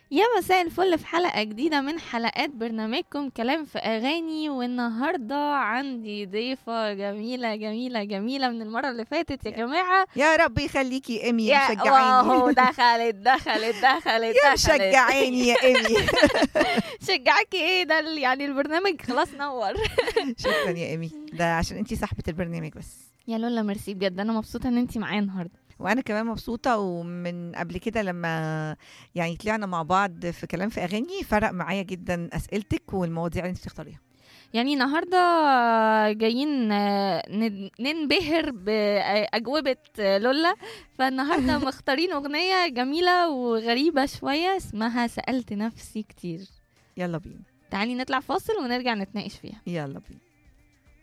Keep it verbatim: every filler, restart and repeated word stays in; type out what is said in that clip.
يا مساء الفل في حلقة جديدة من حلقات برنامجكم كلام في أغاني. والنهاردة عندي ضيفة جميلة جميلة جميلة من المرة اللي فاتت يا يا جماعة. يا رب يخليكي يا إيمي، يا مشجعاني. واو، دخلت دخلت دخلت يا دخلت مشجعاني يا إيمي. شجعكي ايه ده ال- يعني البرنامج خلاص نور. شكرا يا إيمي، ده عشان انتي صاحبة البرنامج بس. يا لولا ميرسي بجد، أنا مبسوطة إن انتي معايا النهاردة. وانا كمان مبسوطة، ومن قبل كده لما يعني طلعنا مع بعض في كلام في اغاني فرق معايا جدا اسئلتك والمواضيع اللي انت بتختاريها. يعني النهاردة جايين آه، ن- ننبهر بأجوبة آه، لولا. فالنهاردة مختارين أغنية جميلة وغريبة شوية اسمها سألت نفسي كتير. يلا بينا. تعالي نطلع فاصل ونرجع نتناقش فيها. يلا بينا.